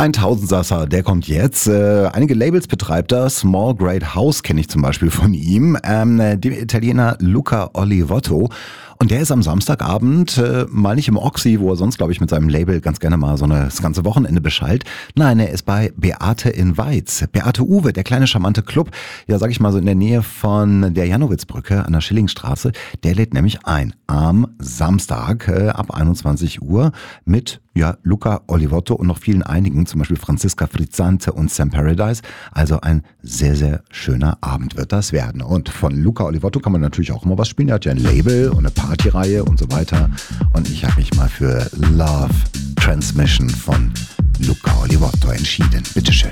Ein Tausendsasser, der kommt jetzt. Einige Labels betreibt er. Small Great House kenne ich zum Beispiel von ihm. Dem Italiener Luca Olivotto. Und der ist am Samstagabend mal nicht im Oxy, wo er sonst, glaube ich, mit seinem Label ganz gerne mal das ganze Wochenende beschallt. Nein, er ist bei Beate in Weiz. Beate Uwe, der kleine charmante Club, ja, sag ich mal so in der Nähe von der Janowitzbrücke an der Schillingstraße. Der lädt nämlich ein am Samstag ab 21 Uhr mit Luca Olivotto und noch vielen einigen, zum Beispiel Franziska Frizzante und Sam Paradise. Also ein sehr, sehr schöner Abend wird das werden. Und von Luca Olivotto kann man natürlich auch immer was spielen. Er hat ja ein Label und eine Partyreihe und so weiter. Und ich habe mich mal für Love Transmission von Luca Olivotto entschieden. Bitteschön.